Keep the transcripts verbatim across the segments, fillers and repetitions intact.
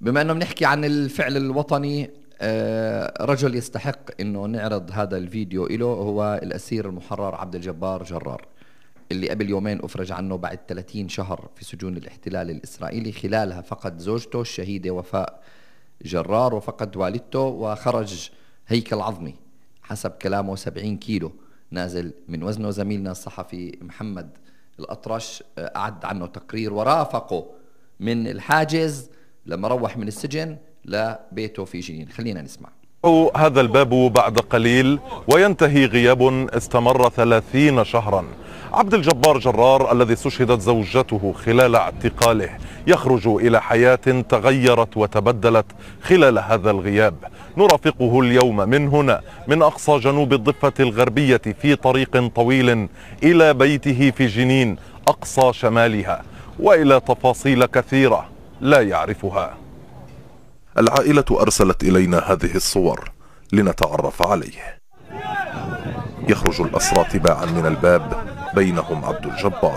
بما أنه بنحكي عن الفعل الوطني، رجل يستحق أنه نعرض هذا الفيديو له، هو الأسير المحرر عبد الجبار جرار، اللي قبل يومين أفرج عنه بعد ثلاثين شهر في سجون الاحتلال الإسرائيلي. خلالها فقد زوجته الشهيدة وفاء جرار، وفقد والدته، وخرج هيكل عظمي حسب كلامه سبعين كيلو نازل من وزنه. زميلنا الصحفي محمد الأطرش أعد عنه تقرير ورافقه من الحاجز لما روح من السجن لبيته في جنين. خلينا نسمع. هذا الباب بعد قليل وينتهي غياب استمر ثلاثين شهرا. عبد الجبار جرار الذي استشهدت زوجته خلال اعتقاله يخرج إلى حياة تغيرت وتبدلت خلال هذا الغياب. نرافقه اليوم من هنا من أقصى جنوب الضفة الغربية في طريق طويل إلى بيته في جنين أقصى شمالها، وإلى تفاصيل كثيرة لا يعرفها. العائلة أرسلت إلينا هذه الصور لنتعرف عليه. يخرج الأسرى تباعا من الباب، بينهم عبد الجبار.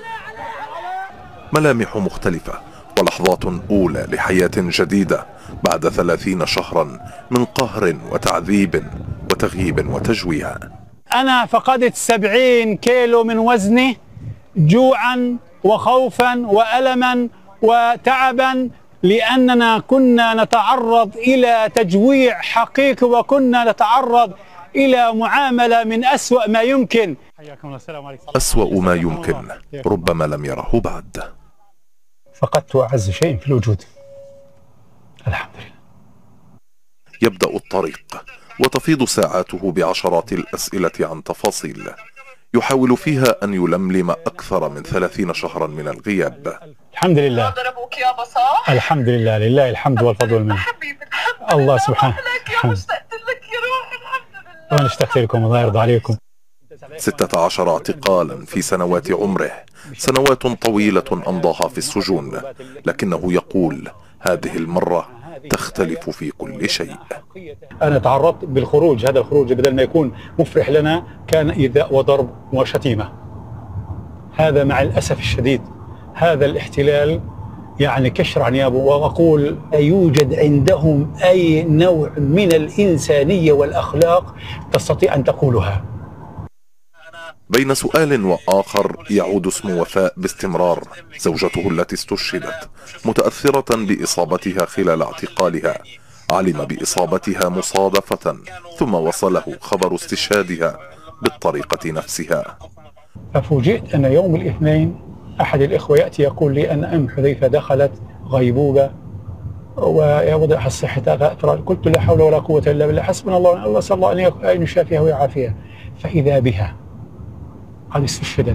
ملامح مختلفة ولحظات أولى لحياة جديدة بعد ثلاثين شهرا من قهر وتعذيب وتغييب وتجويع. أنا فقدت سبعين كيلو من وزني جوعا وخوفا وألما وتعبا، لأننا كنا نتعرض إلى تجويع حقيقي، وكنا نتعرض إلى معاملة من أسوأ ما يمكن. أسوأ ما يمكن ربما لم يره بعد. فقدت أعز شيء في الوجود، الحمد لله. يبدأ الطريق وتفيض ساعاته بعشرات الأسئلة عن تفاصيل يحاول فيها أن يلملم أكثر من ثلاثين شهرا من الغياب. الحمد لله. ضربوك يابا صح؟ الحمد لله، لله الحمد والفضل والمنة. حبيبي الله سبحانه. يا اشتقت لك يا روحي، الحمد لله. وأنا اشتقت لكم، الله يرضى عليكم. ستة عشر اعتقالا في سنوات عمره، سنوات طويلة أمضاها في السجون، لكنه يقول هذه المرة تختلف في كل شيء. أنا تعرضت بالخروج، هذا الخروج بدل ما يكون مفرح لنا كان إيذاء وضرب وشتيمة. هذا مع الأسف الشديد هذا الاحتلال يعني كشر عنيابه، وأقول يوجد عندهم أي نوع من الإنسانية والأخلاق تستطيع أن تقولها. بين سؤال وآخر يعود اسم وفاء باستمرار، زوجته التي استشهدت متأثرة بإصابتها خلال اعتقالها. علم بإصابتها مصادفة، ثم وصله خبر استشهادها بالطريقة نفسها. ففوجئت أن يوم الاثنين أحد الإخوة يأتي يقول لي أن أم حذيفة دخلت غيبوبة ووضعها الصحة. قلت لا حول ولا قوة إلا بالله، حسبنا الله، الله صلى الله أن يشافيها ويعافيها. فإذا بها قد استشهدت.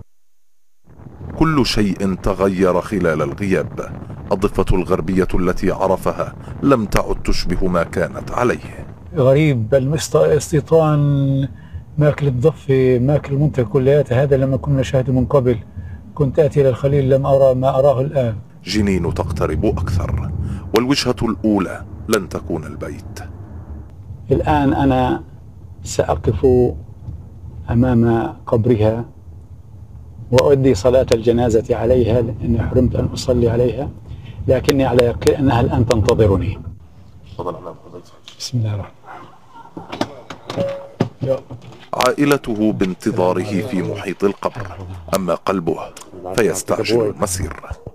كل شيء تغير خلال الغياب. الضفة الغربية التي عرفها لم تعد تشبه ما كانت عليه. غريب الاستيطان، ماكل الضفة، ماكل المنطقة كلياتها. هذا لما كنا نشاهده من قبل. كنت آتي إلى الخليل لم أرى ما أراه الآن. جنين تقترب أكثر، والوجهة الأولى لن تكون البيت. الآن أنا سأقف أمام قبرها وأؤدي صلاة الجنازة عليها، لأني حرمت أن أصلي عليها، لكني على يقين أنها الآن تنتظرني. بسم الله الرحمن الرحيم. عائلته بانتظاره في محيط القبر، أما قلبه فيستعجل المسير.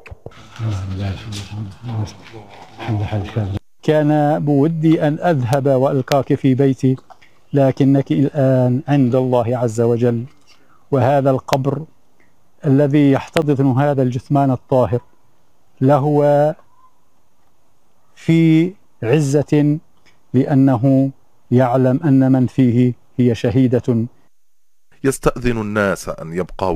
كان بودي أن أذهب وألقاك في بيتي، لكنك الآن عند الله عز وجل، وهذا القبر الذي يحتضن هذا الجثمان الطاهر لهو في عزة، لأنه يعلم أن من فيه هي شهيدة. يستأذن الناس أن يبقوا